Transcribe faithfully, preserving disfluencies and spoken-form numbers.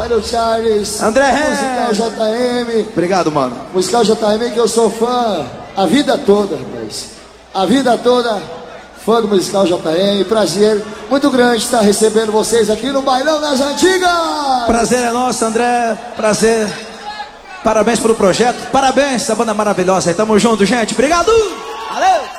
Mário Charles. André Musical J M. Obrigado, mano. Musical J M, que eu sou fã a vida toda, rapaz. A vida toda, fã do Musical J M. Prazer muito grande estar recebendo vocês aqui no Bailão das Antigas. Prazer é nosso, André. Prazer. Parabéns pelo projeto. Parabéns, essa banda maravilhosa aí. Tamo junto, gente. Obrigado. Valeu.